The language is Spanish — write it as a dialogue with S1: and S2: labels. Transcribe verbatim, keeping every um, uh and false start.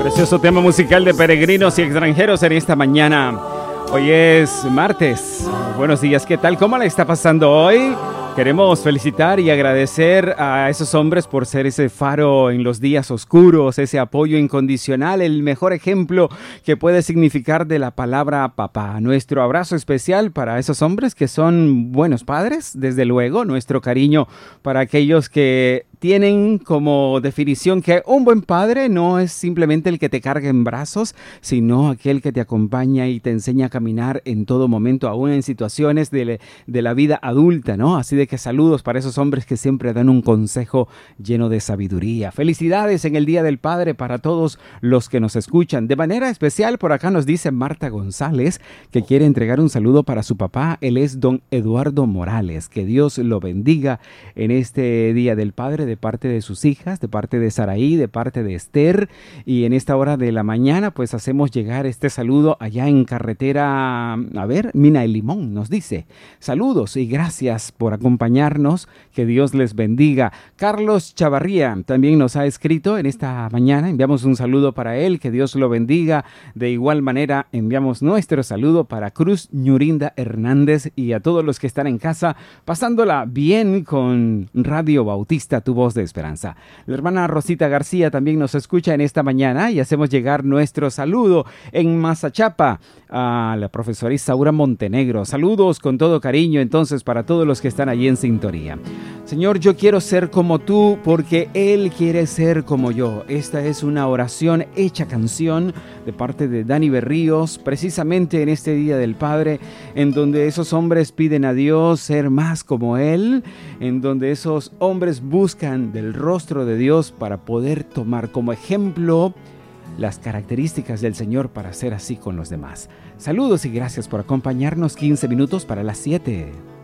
S1: Precioso tema musical de peregrinos y extranjeros en esta mañana. Hoy es martes. Buenos días, ¿qué tal? ¿Cómo le está pasando hoy? Queremos felicitar y agradecer a esos hombres por ser ese faro en los días oscuros, ese apoyo incondicional, el mejor ejemplo que puede significar de la palabra papá. Nuestro abrazo especial para esos hombres que son buenos padres, desde luego. Nuestro cariño para aquellos que tienen como definición que un buen padre no es simplemente el que te carga en brazos, sino aquel que te acompaña y te enseña a caminar en todo momento, aún en situaciones de, de la vida adulta, ¿no? Así de que saludos para esos hombres que siempre dan un consejo lleno de sabiduría. Felicidades en el Día del Padre para todos los que nos escuchan. De manera especial, por acá nos dice Marta González que quiere entregar un saludo para su papá. Él es don Eduardo Morales. Que Dios lo bendiga en este Día del Padre, de parte de sus hijas, de parte de Saraí, de parte de Esther. Y en esta hora de la mañana, pues hacemos llegar este saludo allá en carretera, a ver, Mina y Limón nos dice. Saludos y gracias por acompañarnos. acompañarnos, que Dios les bendiga. Carlos Chavarría también nos ha escrito en esta mañana, enviamos un saludo para él, que Dios lo bendiga. De igual manera enviamos nuestro saludo para Cruz Ñurinda Hernández y a todos los que están en casa pasándola bien con Radio Bautista, tu voz de esperanza. La hermana Rosita García también nos escucha en esta mañana y hacemos llegar nuestro saludo en Mazachapa a la profesora Isaura Montenegro. Saludos con todo cariño entonces para todos los que están allí en sintonía. Señor, yo quiero ser como tú porque Él quiere ser como yo. Esta es una oración hecha canción de parte de Dani Berríos, precisamente en este Día del Padre, en donde esos hombres piden a Dios ser más como Él, en donde esos hombres buscan del rostro de Dios para poder tomar como ejemplo las características del Señor para ser así con los demás. Saludos y gracias por acompañarnos. quince minutos para las siete.